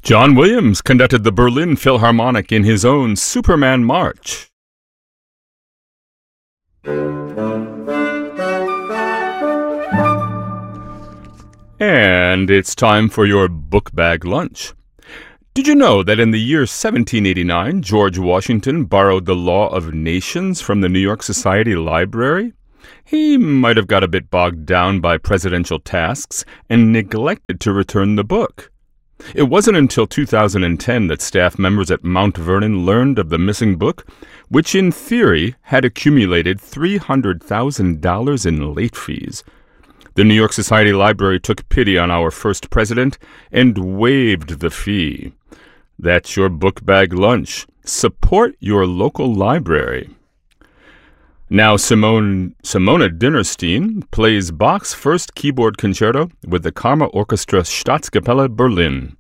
John Williams conducted the Berlin Philharmonic in his own Superman March. And it's time for your book bag lunch. Did you know that in the year 1789, George Washington borrowed the Law of Nations from the New York Society Library? He might have got a bit bogged down by presidential tasks and neglected to return the book. It wasn't until 2010 that staff members at Mount Vernon learned of the missing book, which in theory had accumulated $300,000 in late fees. The New York Society Library took pity on our first president and waived the fee. That's your book bag lunch. Support your local library. Now Simona Dinnerstein plays Bach's first keyboard concerto with the Karma Orchestra Staatskapelle Berlin.